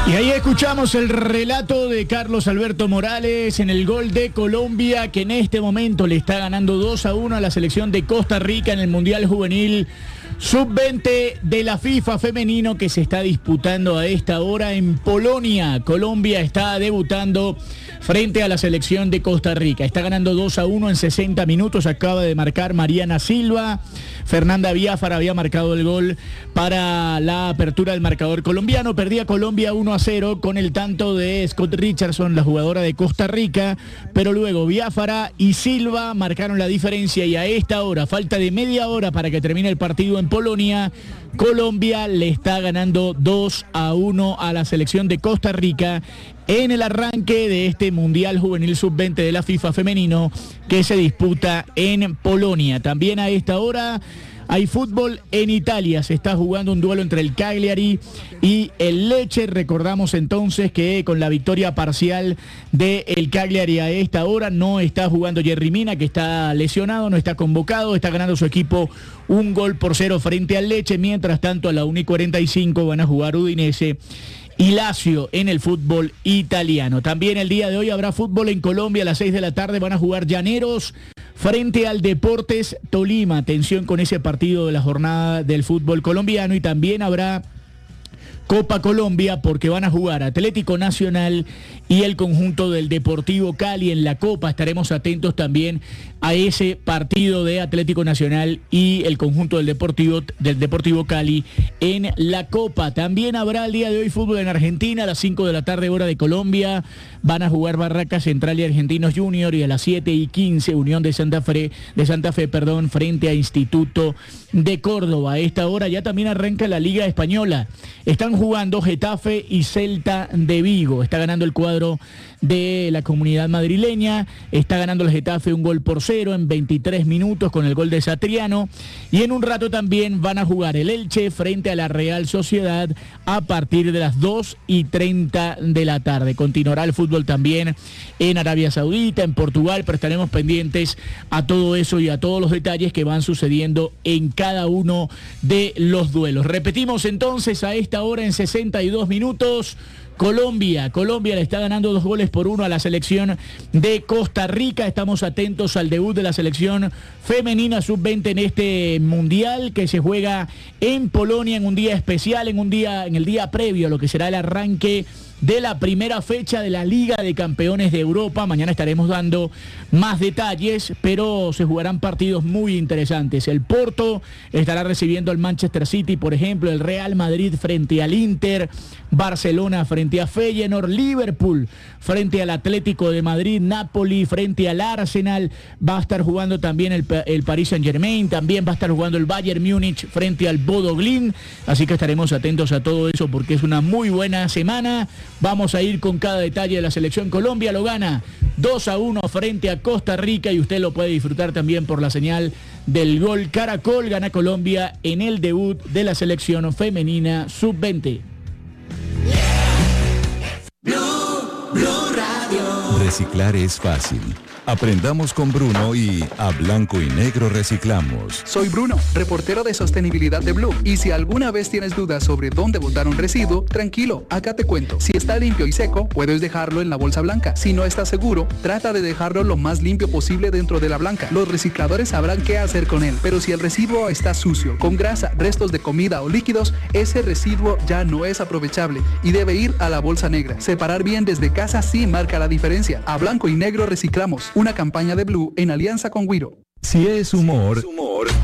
Y ahí escuchamos el relato de Carlos Alberto Morales en el gol de Colombia, que en este momento le está ganando 2-1 a la selección de Costa Rica en el Mundial Juvenil Sub-20 de la FIFA femenino, que se está disputando a esta hora en Polonia. Colombia está debutando frente a la selección de Costa Rica. Está ganando 2-1 en 60 minutos. Acaba de marcar Mariana Silva. Fernanda Biafara había marcado el gol para la apertura del marcador colombiano. Perdía Colombia 1-0 con el tanto de Scott Richardson, la jugadora de Costa Rica, pero luego Biafara y Silva marcaron la diferencia, y a esta hora, falta de media hora para que termine el partido en Polonia, Colombia le está ganando 2-1 a la selección de Costa Rica en el arranque de este Mundial Juvenil Sub-20 de la FIFA femenino que se disputa en Polonia. También a esta hora hay fútbol en Italia. Se está jugando un duelo entre el Cagliari y el Lecce. Recordamos entonces que con la victoria parcial del Cagliari a esta hora no está jugando Yerry Mina, que está lesionado, no está convocado. Está ganando su equipo 1-0 frente al Lecce. Mientras tanto, a la 1:45 van a jugar Udinese y Lazio en el fútbol italiano. También el día de hoy habrá fútbol en Colombia. A las 6 de la tarde van a jugar Llaneros frente al Deportes Tolima. Atención con ese partido de la jornada del fútbol colombiano. Y también habrá Copa Colombia, porque van a jugar Atlético Nacional y el conjunto del Deportivo Cali en la Copa. Estaremos atentos también a ese partido de Atlético Nacional y el conjunto del Deportivo Cali en la Copa. También habrá el día de hoy fútbol en Argentina. A las 5 de la tarde, hora de Colombia, van a jugar Barracas Central y Argentinos Junior, y a las 7:15 Unión de Santa Fe, frente a Instituto de Córdoba. A esta hora ya también arranca la Liga Española. Están jugando Getafe y Celta de Vigo. Está ganando el cuadro de la Comunidad Madrileña. Está ganando el Getafe 1-0 en 23 minutos con el gol de Satriano. Y en un rato también van a jugar el Elche frente a la Real Sociedad a partir de las 2:30 de la tarde. Continuará el fútbol también en Arabia Saudita, en Portugal, pero estaremos pendientes a todo eso y a todos los detalles que van sucediendo en cada uno de los duelos. Repetimos entonces a esta hora en 62 minutos. Colombia le está ganando 2-1 a la selección de Costa Rica. Estamos atentos al debut de la selección femenina sub-20 en este mundial que se juega en Polonia en un día especial, en el día previo a lo que será el arranque de la primera fecha de la Liga de Campeones de Europa. Mañana estaremos dando más detalles, pero se jugarán partidos muy interesantes. El Porto estará recibiendo al Manchester City, por ejemplo, el Real Madrid frente al Inter, Barcelona frente a Feyenoord, Liverpool frente al Atlético de Madrid, Napoli frente al Arsenal. Va a estar jugando también el Paris Saint-Germain, también va a estar jugando el Bayern Múnich frente al Bodo Glimt. Así que estaremos atentos a todo eso porque es una muy buena semana. Vamos a ir con cada detalle de la selección. Colombia lo gana 2-1 frente a Costa Rica, y usted lo puede disfrutar también por la señal del Gol Caracol. Gana Colombia en el debut de la selección femenina sub-20. Blue Radio. Reciclar es fácil. Aprendamos con Bruno y a blanco y negro reciclamos. Soy Bruno, reportero de sostenibilidad de Blue. Y si alguna vez tienes dudas sobre dónde botar un residuo, tranquilo, acá te cuento. Si está limpio y seco, puedes dejarlo en la bolsa blanca. Si no estás seguro, trata de dejarlo lo más limpio posible dentro de la blanca. Los recicladores sabrán qué hacer con él. Pero si el residuo está sucio, con grasa, restos de comida o líquidos, ese residuo ya no es aprovechable y debe ir a la bolsa negra. Separar bien desde casa sí marca la diferencia. A blanco y negro reciclamos. Una campaña de Blue en alianza con Wiro. Si es humor,